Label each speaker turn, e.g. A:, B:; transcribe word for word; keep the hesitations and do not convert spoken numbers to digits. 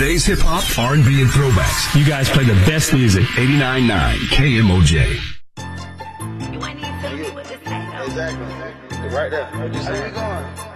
A: Today's hip hop, R and B, and throwbacks.
B: You guys play the best music.
A: eighty-nine point nine K M O J.
C: You might need some people to say. Exactly. Right there. Where you going?